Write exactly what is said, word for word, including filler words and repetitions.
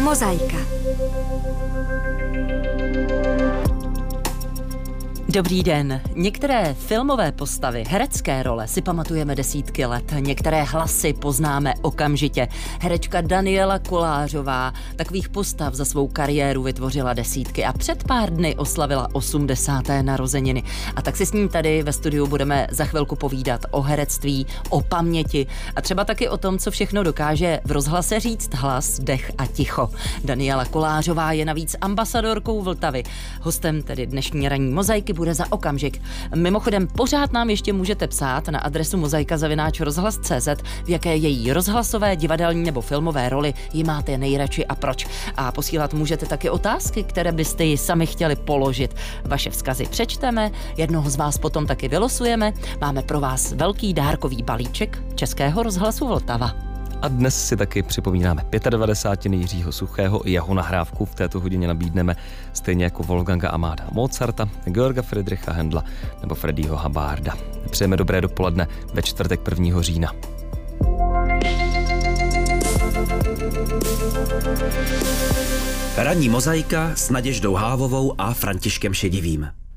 Mozaika. Dobrý den. Některé filmové postavy, herecké role si pamatujeme desítky let, některé hlasy poznáme okamžitě. Herečka Daniela Kolářová takových postav za svou kariéru vytvořila desítky a před pár dny oslavila osmdesáté narozeniny. A tak si s ním tady ve studiu budeme za chvilku povídat o herectví, o paměti a třeba taky o tom, co všechno dokáže v rozhlase říct hlas, dech a ticho. Daniela Kolářová je navíc ambasadorkou Vltavy. Hostem tedy dnešní ranní mozaiky bude za okamžik. Mimochodem, pořád nám ještě můžete psát na adresu mozaika zavináč rozhlas tečka cé zet, v jaké její rozhlasové, divadelní nebo filmové roli ji máte nejradši a proč. A posílat můžete taky otázky, které byste ji sami chtěli položit. Vaše vzkazy přečteme, jednoho z vás potom taky vylosujeme. Máme pro vás velký dárkový balíček Českého rozhlasu Vltava. A dnes si taky připomínáme devadesátiny Jiřího Suchého, jeho nahrávku v této hodině nabídneme, stejně jako Wolfganga Amáda Mozarta, Georga Friedricha Händla nebo Freddieho Hubbarda. Přejeme dobré dopoledne ve čtvrtek prvního října. Ranní mozaika s Naděždou Hávovou a Františkem Šedivým.